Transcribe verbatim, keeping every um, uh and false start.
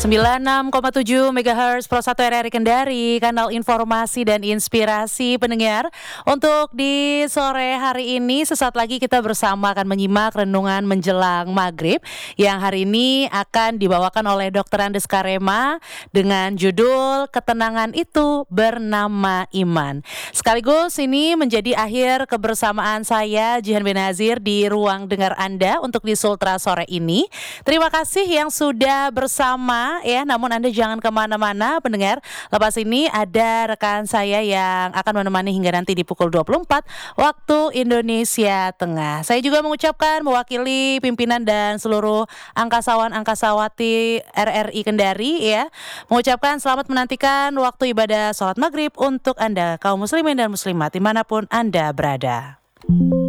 sembilan puluh enam koma tujuh megahertz Pro satu R R I Kendari, kanal informasi dan inspirasi pendengar. Untuk di sore hari ini, sesaat lagi kita bersama akan menyimak renungan menjelang maghrib yang hari ini akan dibawakan oleh dokter Andes Karema dengan judul Ketenangan Itu Bernama Iman. Sekaligus ini menjadi akhir kebersamaan saya, Jihan Benazir, di ruang dengar Anda untuk di Sultra sore ini. Terima kasih yang sudah bersama ya, namun Anda jangan kemana-mana pendengar. Lepas ini ada rekan saya yang akan menemani hingga nanti di pukul dua puluh empat waktu Indonesia Tengah. Saya juga mengucapkan mewakili pimpinan dan seluruh angkasawan-angkasawati R R I Kendari ya, mengucapkan selamat menantikan waktu ibadah sholat maghrib untuk Anda kaum muslimin dan muslimat dimanapun Anda berada.